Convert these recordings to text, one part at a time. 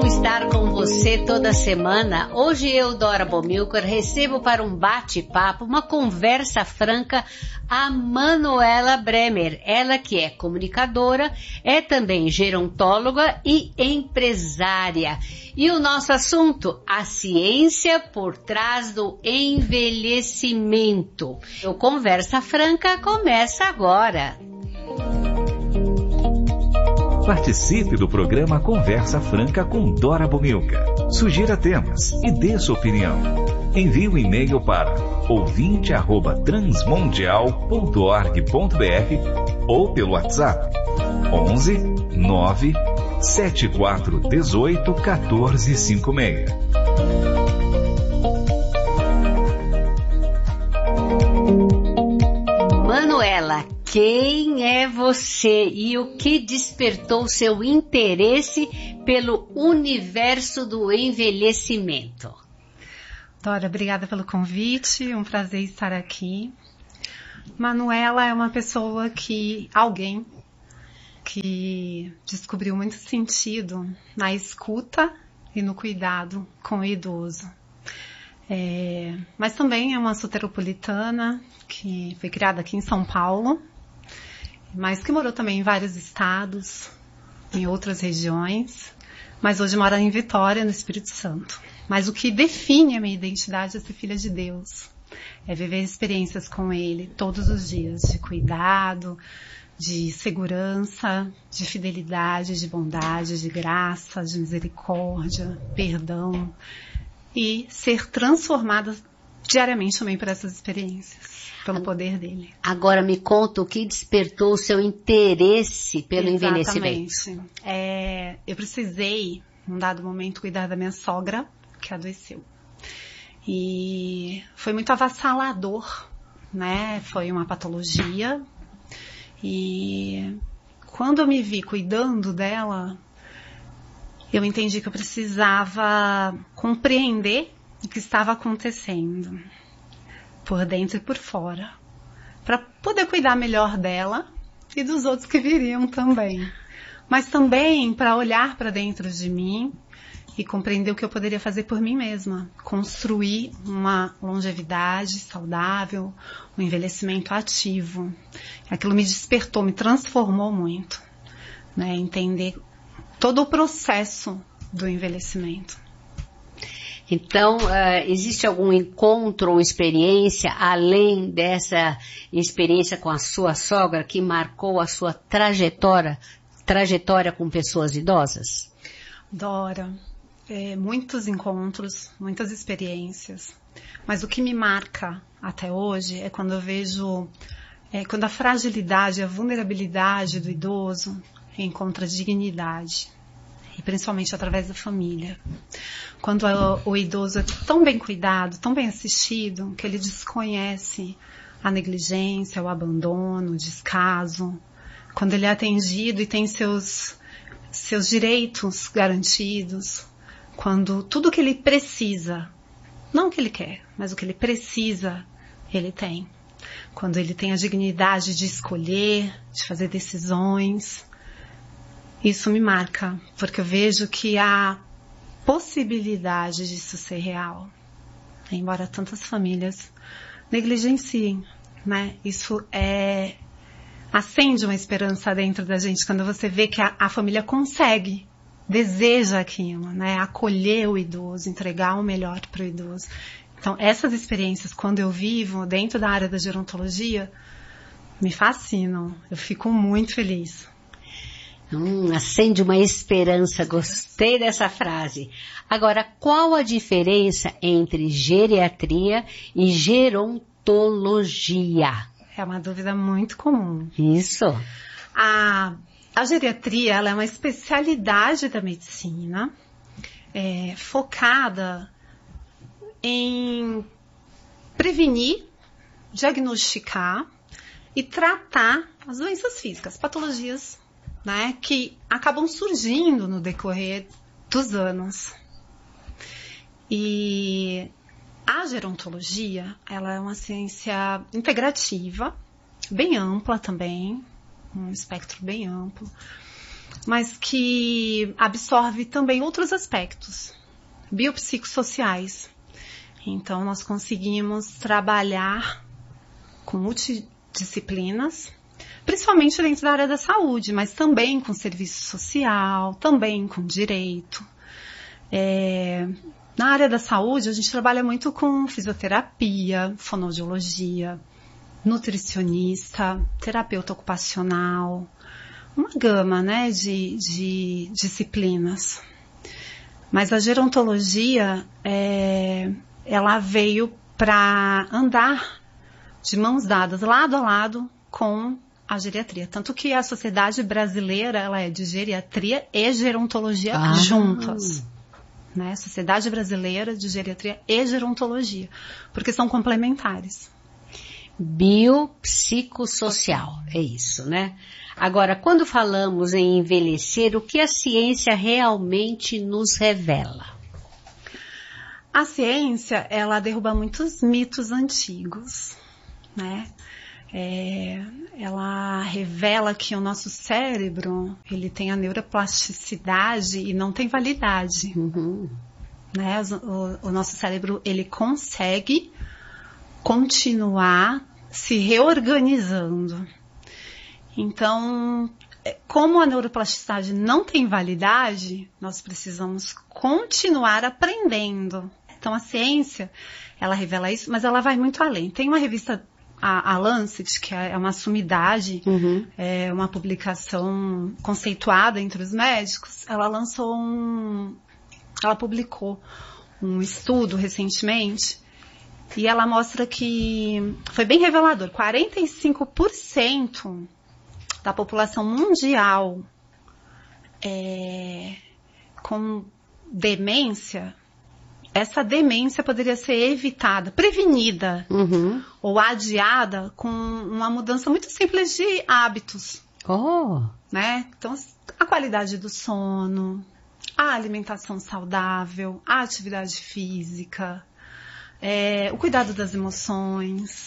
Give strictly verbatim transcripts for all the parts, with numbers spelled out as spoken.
bom estar com você toda semana. Hoje eu, Dora Bomilcar, recebo para um bate-papo, uma conversa franca, a Manuela Bremer. Ela que é comunicadora, é também gerontóloga e empresária. E o nosso assunto, a ciência por trás do envelhecimento. O Conversa Franca começa agora. Participe do programa Conversa Franca com Dora Bomilcar. Sugira temas e dê sua opinião. Envie um e-mail para ouvinte arroba transmundial ponto org ponto br ou pelo WhatsApp onze nove sete quatro um oito um quatro cinco seis. Manuela, quem é você e o que despertou seu interesse pelo universo do envelhecimento? Dora, obrigada pelo convite, um prazer estar aqui. Manuela é uma pessoa que, alguém que descobriu muito sentido na escuta e no cuidado com o idoso. É, mas também é uma soteropolitana que foi criada aqui em São Paulo, mas que morou também em vários estados, em outras regiões, mas hoje mora em Vitória, no Espírito Santo. Mas o que define a minha identidade é ser filha de Deus, é viver experiências com Ele todos os dias, de cuidado, de segurança, de fidelidade, de bondade, de graça, de misericórdia, perdão, e ser transformada diariamente também por essas experiências, pelo poder dele. Agora me conta o que despertou o seu interesse pelo Exatamente. envelhecimento. É, eu precisei, num dado momento, cuidar da minha sogra, que adoeceu. E foi muito avassalador, né? Foi uma patologia. E quando eu me vi cuidando dela, eu entendi que eu precisava compreender o que estava acontecendo, por dentro e por fora, para poder cuidar melhor dela e dos outros que viriam também. Mas também para olhar para dentro de mim e compreender o que eu poderia fazer por mim mesma, construir uma longevidade saudável, um envelhecimento ativo. Aquilo me despertou, me transformou muito, né? Entender todo o processo do envelhecimento. Então, uh, existe algum encontro ou experiência, além dessa experiência com a sua sogra, que marcou a sua trajetória, trajetória com pessoas idosas? Dora, é, muitos encontros, muitas experiências, mas o que me marca até hoje é quando eu vejo, é, quando a fragilidade, a vulnerabilidade do idoso encontra dignidade, e principalmente através da família. Quando o, o idoso é tão bem cuidado, tão bem assistido, que ele desconhece a negligência, o abandono, o descaso. Quando ele é atendido e tem seus, seus direitos garantidos. Quando tudo que ele precisa, não o que ele quer, mas o que ele precisa, ele tem. Quando ele tem a dignidade de escolher, de fazer decisões. Isso me marca, porque eu vejo que há possibilidade disso ser real. Embora tantas famílias negligenciem, né? Isso é, acende uma esperança dentro da gente, quando você vê que a, a família consegue, deseja aquilo, né? Acolher o idoso, entregar o melhor para o idoso. Então, essas experiências, quando eu vivo dentro da área da gerontologia, me fascinam. Eu fico muito feliz. Hum, acende uma esperança, gostei dessa frase. Agora, qual a diferença entre geriatria e gerontologia? É uma dúvida muito comum. Isso. A, a geriatria, ela é uma especialidade da medicina, é, focada em prevenir, diagnosticar e tratar as doenças físicas, patologias, né, que acabam surgindo no decorrer dos anos. E a gerontologia, ela é uma ciência integrativa, bem ampla também, um espectro bem amplo, mas que absorve também outros aspectos biopsicossociais. Então, nós conseguimos trabalhar com multidisciplinas, principalmente dentro da área da saúde, mas também com serviço social, também com direito. É, na área da saúde, a gente trabalha muito com fisioterapia, fonoaudiologia, nutricionista, terapeuta ocupacional, uma gama, né, de, de disciplinas. Mas a gerontologia, é, ela veio para andar de mãos dadas, lado a lado, com a geriatria. Tanto que a Sociedade Brasileira, ela é de geriatria e gerontologia ah. juntas. Né? Sociedade Brasileira de Geriatria e Gerontologia, porque são complementares. Biopsicossocial, é isso, né? Agora, quando falamos em envelhecer, o que a ciência realmente nos revela? A ciência, ela derruba muitos mitos antigos, né? É, ela revela que o nosso cérebro, ele tem a neuroplasticidade e não tem validade. Uhum. Né? O, o nosso cérebro, ele consegue continuar se reorganizando. Então, como a neuroplasticidade não tem validade, nós precisamos continuar aprendendo. Então, a ciência, ela revela isso, mas ela vai muito além. Tem uma revista, a, a Lancet, que é uma sumidade, uhum. é uma publicação conceituada entre os médicos, ela lançou um... Ela publicou um estudo recentemente e ela mostra que foi bem revelador. quarenta e cinco por cento da população mundial é, com demência, essa demência poderia ser evitada, prevenida uhum. ou adiada com uma mudança muito simples de hábitos. Oh. Né? Então, a qualidade do sono, a alimentação saudável, a atividade física, é, o cuidado das emoções.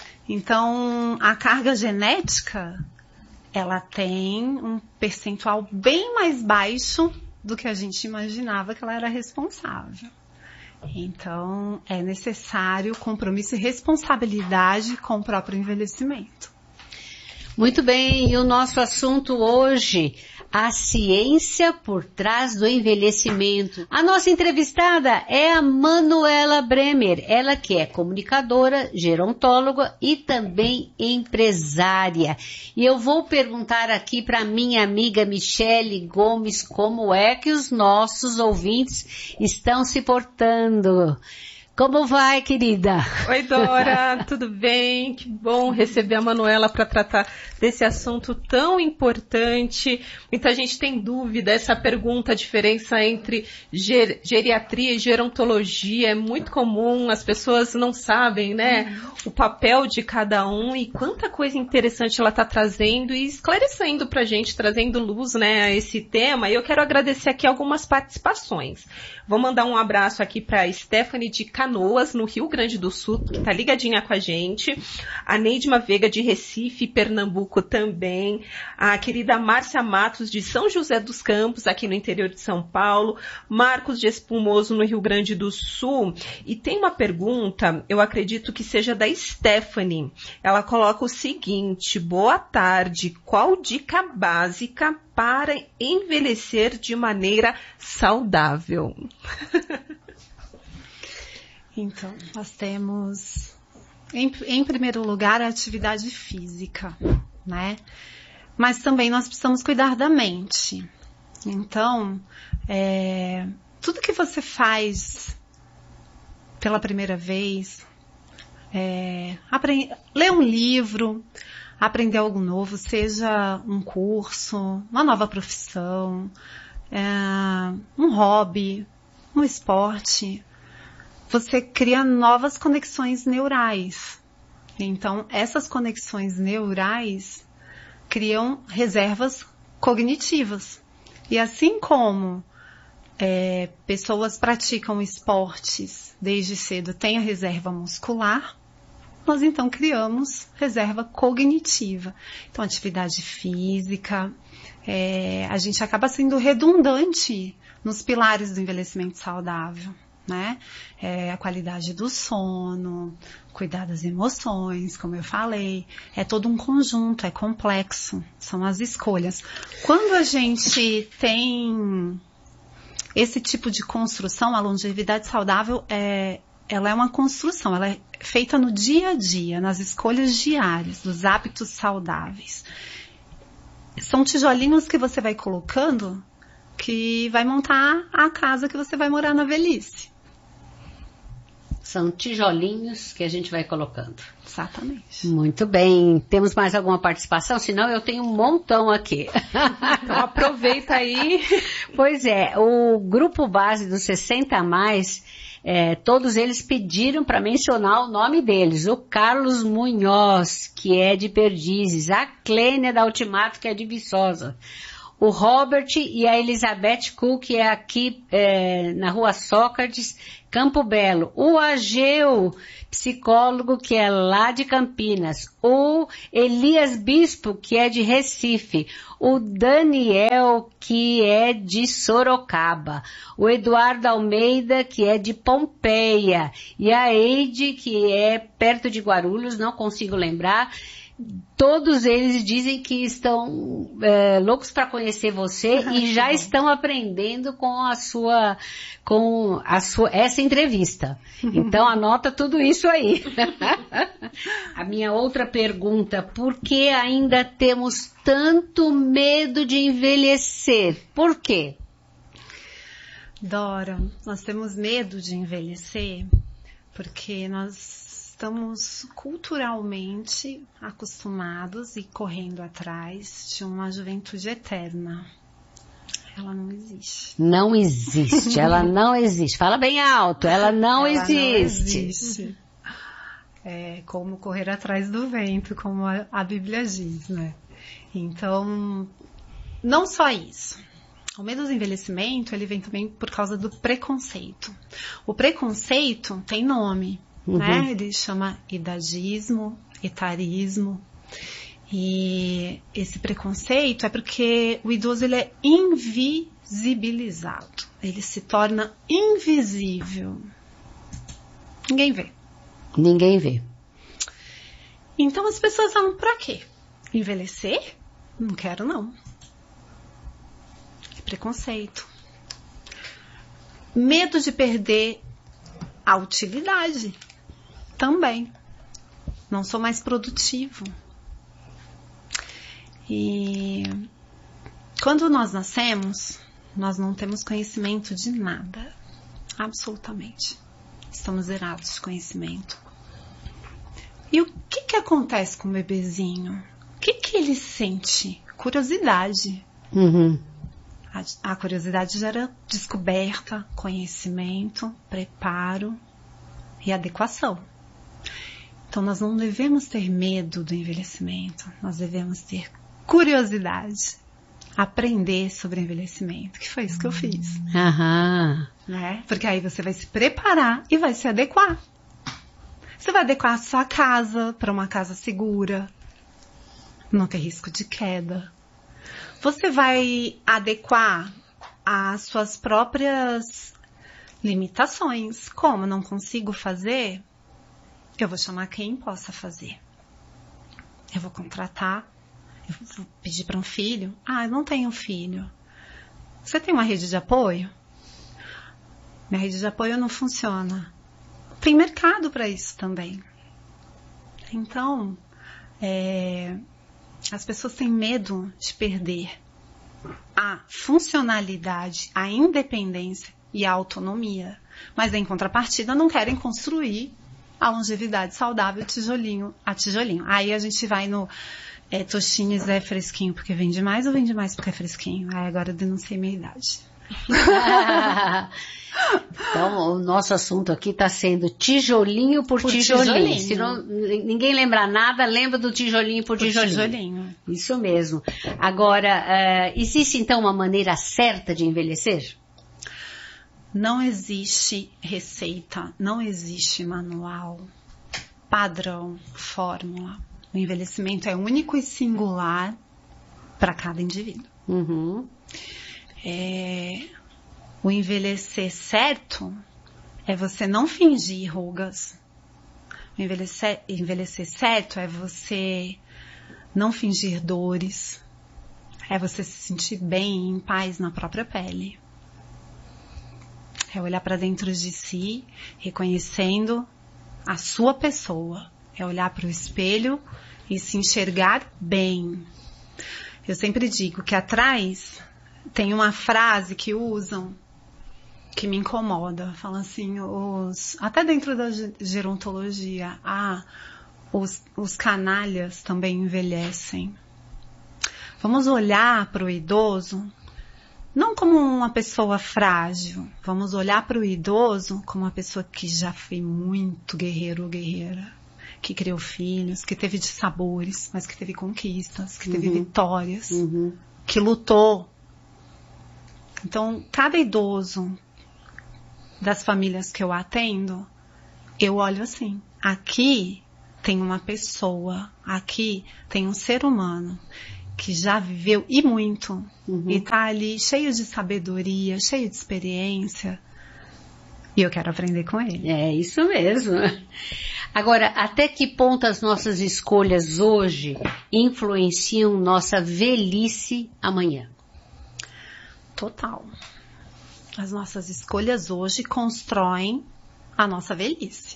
Então, a carga genética, ela tem um percentual bem mais baixo do que a gente imaginava que ela era responsável. Então, é necessário compromisso e responsabilidade com o próprio envelhecimento. Muito bem, e o nosso assunto hoje, a ciência por trás do envelhecimento. A nossa entrevistada é a Manuela Bremer, ela que é comunicadora, gerontóloga e também empresária. E eu vou perguntar aqui para minha amiga Michele Gomes como é que os nossos ouvintes estão se portando. Como vai, querida? Oi, Dora, tudo bem? Que bom receber a Manuela para tratar desse assunto tão importante. Muita gente tem dúvida, essa pergunta, a diferença entre ger- geriatria e gerontologia é muito comum, as pessoas não sabem, né, o papel de cada um e quanta coisa interessante ela está trazendo e esclarecendo para a gente, trazendo luz, né, a esse tema. E eu quero agradecer aqui algumas participações. Vou mandar um abraço aqui para Stephanie de Canoas, no Rio Grande do Sul, que está ligadinha com a gente. A Neidma Veiga de Recife, Pernambuco também. A querida Márcia Matos de São José dos Campos, aqui no interior de São Paulo. Marcos de Espumoso, no Rio Grande do Sul. E tem uma pergunta, eu acredito que seja da Stephanie. Ela coloca o seguinte: boa tarde, qual dica básica para envelhecer de maneira saudável? Então, nós temos, em, em primeiro lugar, a atividade física, né? Mas também nós precisamos cuidar da mente. Então, é, tudo que você faz pela primeira vez, é, aprend, ler um livro, aprender algo novo, seja um curso, uma nova profissão, é, um hobby, um esporte, você cria novas conexões neurais. Então, essas conexões neurais criam reservas cognitivas. E assim como é, pessoas praticam esportes desde cedo, têm a reserva muscular, nós então criamos reserva cognitiva. Então, atividade física, é, a gente acaba sendo redundante nos pilares do envelhecimento saudável, né? É, a qualidade do sono, cuidar das emoções, como eu falei, é todo um conjunto, é complexo, são as escolhas. Quando a gente tem esse tipo de construção, a longevidade saudável, é, ela é uma construção, ela é feita no dia a dia, nas escolhas diárias, dos hábitos saudáveis. São tijolinhos que você vai colocando que vai montar a casa que você vai morar na velhice. São tijolinhos que a gente vai colocando. Exatamente. Muito bem. Temos mais alguma participação? Senão eu tenho um montão aqui. Então aproveita aí. Pois é, o grupo base dos sessenta a mais, é, todos eles pediram para mencionar o nome deles. O Carlos Munhoz, que é de Perdizes. A Clênia da Ultimato, que é de Viçosa. O Robert e a Elizabeth Cook, que é aqui é, na Rua Sócrates, Campo Belo. O Ageu, psicólogo, que é lá de Campinas. O Elias Bispo, que é de Recife. O Daniel, que é de Sorocaba. O Eduardo Almeida, que é de Pompeia. E a Eide, que é perto de Guarulhos, não consigo lembrar. Todos eles dizem que estão é, loucos para conhecer você e já estão aprendendo com a sua, com a sua, essa entrevista. Então anota tudo isso aí. A minha outra pergunta, por que ainda temos tanto medo de envelhecer? Por quê? Dora, nós temos medo de envelhecer porque nós estamos culturalmente acostumados e correndo atrás de uma juventude eterna. Ela não existe. Não existe, ela não existe. Fala bem alto, ela não ela existe. Não existe. É como correr atrás do vento, como a, a Bíblia diz, né? Então, não só isso. O medo do envelhecimento, ele vem também por causa do preconceito. O preconceito tem nome. Uhum. Né? Ele chama idadismo, etarismo. E esse preconceito é porque o idoso ele é invisibilizado. Ele se torna invisível. Ninguém vê. Ninguém vê. Então as pessoas falam, pra quê? Envelhecer? Não quero não. Preconceito. Medo de perder a utilidade. Também. Não sou mais produtivo. E quando nós nascemos, nós não temos conhecimento de nada. Absolutamente. Estamos zerados de conhecimento. E o que que acontece com o bebezinho? O que que ele sente? Curiosidade. Uhum. A, a curiosidade gera descoberta, conhecimento, preparo e adequação. Então, nós não devemos ter medo do envelhecimento, nós devemos ter curiosidade, aprender sobre envelhecimento, que foi isso que eu fiz. Aham. Né? Porque aí você vai se preparar e vai se adequar. Você vai adequar a sua casa para uma casa segura, não ter risco de queda. Você vai adequar as suas próprias limitações. Como não consigo fazer, eu vou chamar quem possa fazer. Eu vou contratar, eu vou pedir para um filho. Ah, eu não tenho filho. Você tem uma rede de apoio? Minha rede de apoio não funciona. Tem mercado para isso também. Então, é, as pessoas têm medo de perder a funcionalidade, a independência e a autonomia. Mas, em contrapartida, não querem construir a longevidade saudável tijolinho a tijolinho. Aí a gente vai no é, Tostines é fresquinho porque vende mais ou vende mais porque é fresquinho? Aí agora eu denunciei minha idade. Então, o nosso assunto aqui está sendo tijolinho por, por tijolinho. tijolinho. Se não, ninguém lembra nada, lembra do tijolinho por, por tijolinho. tijolinho. Isso mesmo. Agora, uh, existe então uma maneira certa de envelhecer? Não existe receita, não existe manual. padrão, fórmula. O envelhecimento é único e singular para cada indivíduo. Uhum. É, o envelhecer certo é você não fingir rugas. O envelhecer, envelhecer certo é você não fingir dores. É você se sentir bem, em paz na própria pele. É olhar para dentro de si, reconhecendo a sua pessoa. É olhar para o espelho e se enxergar bem. Eu sempre digo que atrás tem uma frase que usam que me incomoda. Falam assim, os, até dentro da gerontologia, ah, os, os canalhas também envelhecem. Vamos olhar para o idoso não como uma pessoa frágil. Vamos olhar para o idoso como uma pessoa que já foi muito guerreiro ou guerreira. Que criou filhos, que teve dissabores, mas que teve conquistas, que teve uhum. vitórias, uhum. que lutou. Então, cada idoso das famílias que eu atendo, eu olho assim, aqui tem uma pessoa, aqui tem um ser humano que já viveu e muito, uhum. e tá ali cheio de sabedoria, cheio de experiência, e eu quero aprender com ele. É isso mesmo. Agora, até que ponto as nossas escolhas hoje influenciam nossa velhice amanhã? Total. As nossas escolhas hoje constroem a nossa velhice.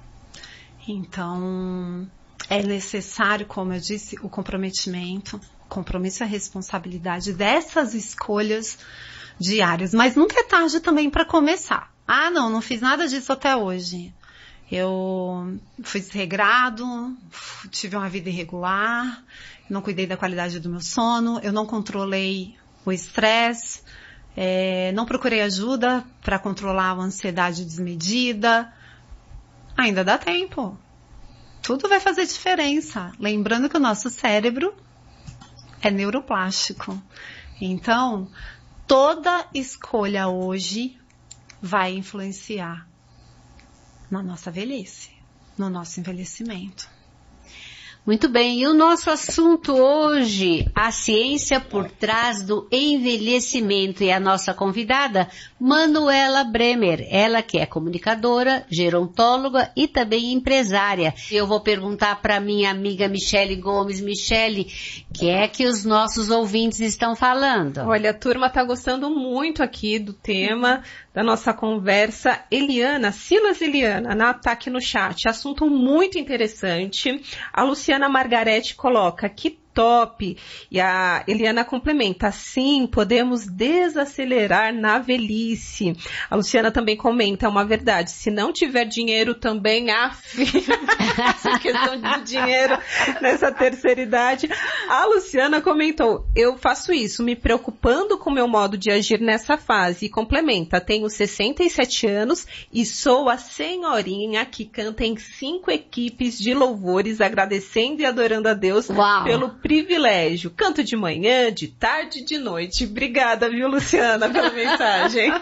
Então, é necessário, como eu disse, o comprometimento, o compromisso e a responsabilidade dessas escolhas diárias. Mas nunca é tarde também para começar. Ah, não, não fiz nada disso até hoje. Eu fui desregrado, tive uma vida irregular, não cuidei da qualidade do meu sono, eu não controlei o estresse, é, não procurei ajuda para controlar a ansiedade desmedida. Ainda dá tempo. Tudo vai fazer diferença. Lembrando que o nosso cérebro é neuroplástico. Então, toda escolha hoje vai influenciar na nossa velhice, no nosso envelhecimento. Muito bem, e o nosso assunto hoje, a ciência por trás do envelhecimento, e a nossa convidada, Manuela Bremer, ela que é comunicadora, gerontóloga e também empresária. Eu vou perguntar para minha amiga Michele Gomes. Michele, o que é que os nossos ouvintes estão falando? Olha, a turma está gostando muito aqui do tema, da nossa conversa. Eliana, Silas Eliana, está aqui no chat, assunto muito interessante. A Luciana Margarete coloca, que top! E a Eliana complementa, sim, podemos desacelerar na velhice. A Luciana também comenta, é uma verdade, se não tiver dinheiro também, af, essa questão de dinheiro nessa terceira idade. A Luciana comentou, eu faço isso, me preocupando com o meu modo de agir nessa fase. E complementa, tenho sessenta e sete anos e sou a senhorinha que canta em cinco equipes de louvores, agradecendo e adorando a Deus Uau. Pelo privilégio. Canto de manhã, de tarde e de noite. Obrigada, viu, Luciana, pela mensagem.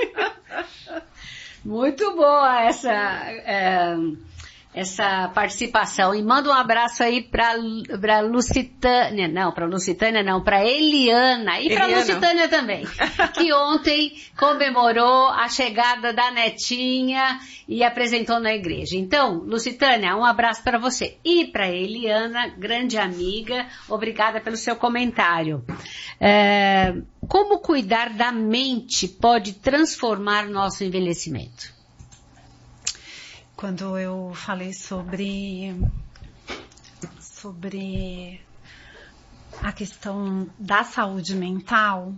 Muito boa essa, é, essa participação. E manda um abraço aí para para Lucitânia, não, para Lucitânia não, para Eliana e para Lucitânia também, que ontem comemorou a chegada da netinha e apresentou na igreja. Então, Lucitânia, um abraço para você. E para Eliana, grande amiga, obrigada pelo seu comentário. É, como cuidar da mente pode transformar nosso envelhecimento? Quando eu falei sobre, sobre a questão da saúde mental,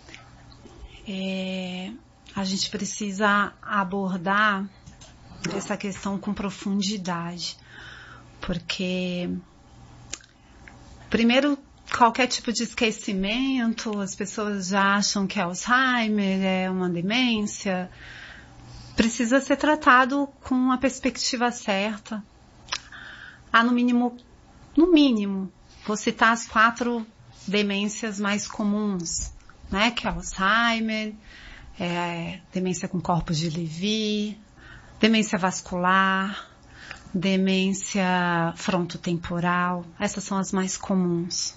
é, a gente precisa abordar essa questão com profundidade, porque primeiro, qualquer tipo de esquecimento, as pessoas já acham que é Alzheimer, é uma demência, precisa ser tratado com a perspectiva certa. Há no mínimo, no mínimo, vou citar as quatro demências mais comuns, né, que é Alzheimer, é, demência com corpos de Levy, demência vascular, demência frontotemporal, essas são as mais comuns.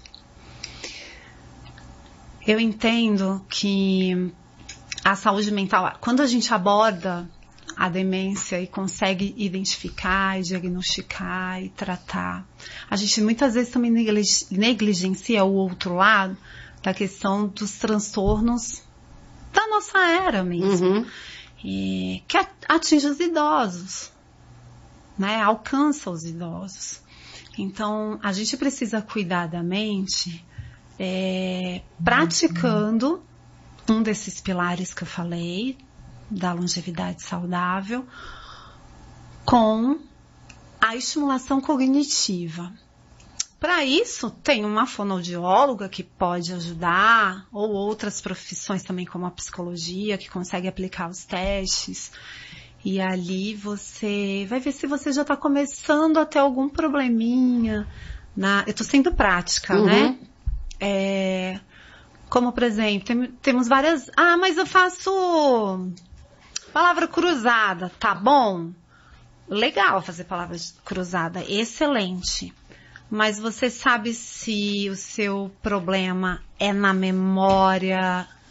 Eu entendo que a saúde mental, quando a gente aborda a demência e consegue identificar, e diagnosticar e tratar, a gente muitas vezes também negligencia o outro lado da questão dos transtornos da nossa era mesmo, uhum. e, que atinge os idosos, né? Alcança os idosos. Então, a gente precisa cuidar da mente é, praticando um desses pilares que eu falei, da longevidade saudável, com a estimulação cognitiva. Para isso, tem uma fonoaudióloga que pode ajudar, ou outras profissões também, como a psicologia, que consegue aplicar os testes. E ali você vai ver se você já está começando a ter algum probleminha. Na... Eu estou sendo prática, uhum. né? É... Como, por exemplo, tem, temos várias... Ah, mas eu faço palavra cruzada, tá bom? Legal fazer palavra cruzada, excelente. Mas você sabe se o seu problema é na memória